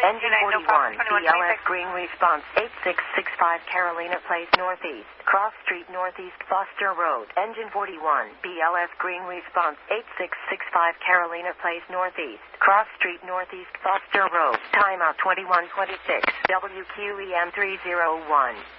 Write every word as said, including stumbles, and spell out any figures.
Engine forty-one, B L S Green response, eight six six five Carolina Place Northeast, Cross Street Northeast, Foster Road. Engine forty-one, B L S Green response, eight six six five Carolina Place Northeast, Cross Street Northeast, Foster Road. Timeout twenty-one twenty-six, W Q E M three oh one.